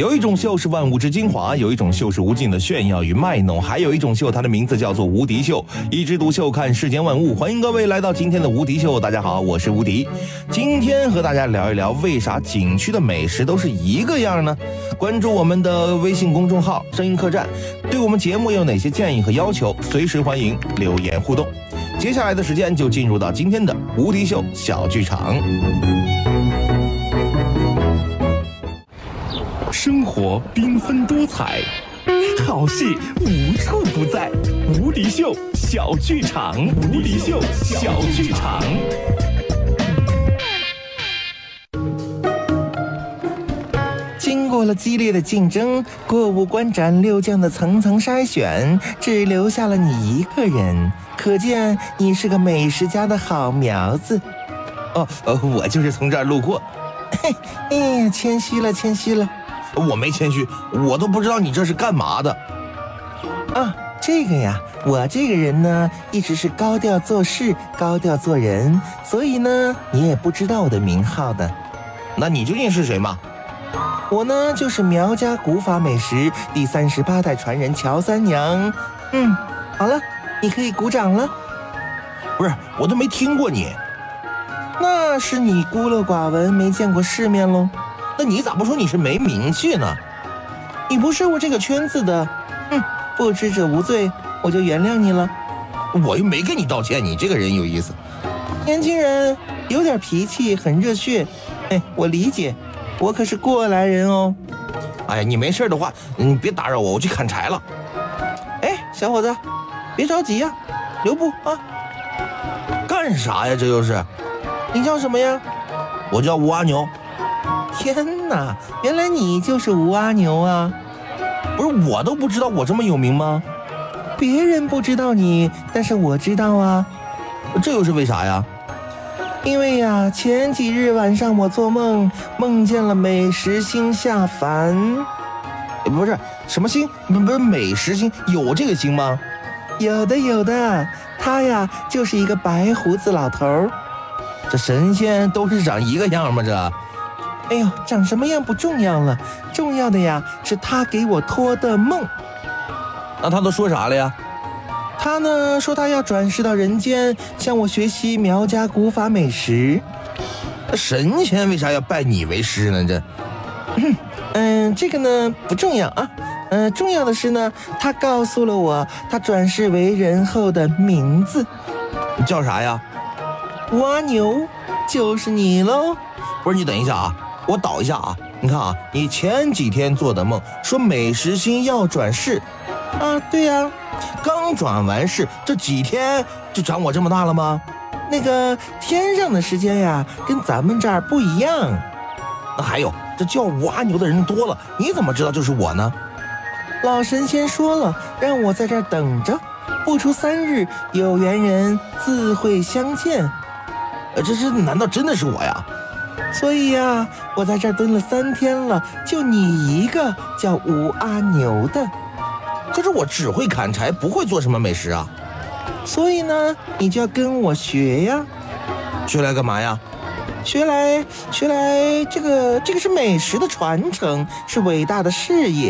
有一种秀是万物之精华，有一种秀是无尽的炫耀与卖弄，还有一种秀，它的名字叫做无敌秀。一枝独秀，看世间万物。欢迎各位来到今天的无敌秀。大家好，我是无敌。今天和大家聊一聊，为啥景区的美食都是一个样呢？关注我们的微信公众号声音客栈，对我们节目有哪些建议和要求，随时欢迎留言互动。接下来的时间就进入到今天的无敌秀小剧场。生活缤纷多彩，好戏无处不在。无敌秀小剧场，无敌秀小剧场。经过了激烈的竞争，过五关斩六将的层层筛选，只留下了你一个人，可见你是个美食家的好苗子。我就是从这儿路过。嘿，谦虚了，谦虚了。我没谦虚，我都不知道你这是干嘛的。啊，这个呀，我这个人呢，一直是高调做事，高调做人，所以呢，你也不知道我的名号的。那你究竟是谁嘛？我呢，就是苗家古法美食第38代传人乔三娘。好了，你可以鼓掌了。不是，我都没听过你。那是你孤陋寡闻，没见过世面喽。那你咋不说你是没名气呢？你不是我这个圈子的，不知者无罪，我就原谅你了。我又没跟你道歉，你这个人有意思。年轻人有点脾气，很热血，我理解，我可是过来人哦。哎呀，你没事的话，你别打扰我，我去砍柴了。小伙子，别着急呀，留步啊。干啥呀？这又是？你叫什么呀？我叫吴阿牛。天哪，原来你就是吴阿牛啊！不是，我都不知道我这么有名吗？别人不知道你，但是我知道啊。这又是为啥呀？因为呀，前几日晚上我做梦，梦见了美食星下凡。不是什么星，不是美食星，有这个星吗？有的，他呀就是一个白胡子老头。这神仙都是长一个样吗？这？哎呦，长什么样不重要了，重要的呀是他给我托的梦。那他都说啥了呀？他呢说他要转世到人间，向我学习苗家古法美食。神仙为啥要拜你为师呢？这个呢不重要啊。重要的是呢，他告诉了我他转世为人后的名字。叫啥呀？吴阿牛，就是你喽。不是，你等一下啊，我倒一下啊。你看啊，你前几天做的梦说美食星要转世啊？对呀，刚转完世，这几天就长我这么大了吗？那个天上的时间呀，跟咱们这儿不一样。那还有，这叫吴阿牛的人多了，你怎么知道就是我呢？老神仙说了，让我在这儿等着，不出3日，有缘人自会相见。这难道真的是我呀？所以呀，我在这儿蹲了3天了，就你一个叫吴阿牛的。可是我只会砍柴，不会做什么美食啊。所以呢，你就要跟我学呀。学来干嘛呀？学来，这个是美食的传承，是伟大的事业。